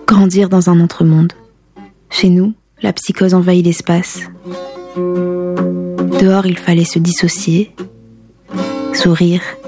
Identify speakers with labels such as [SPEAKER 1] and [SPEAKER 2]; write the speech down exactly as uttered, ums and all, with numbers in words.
[SPEAKER 1] grandir dans un entre-monde. Chez nous, la psychose envahit l'espace. Dehors, il fallait se dissocier, sourire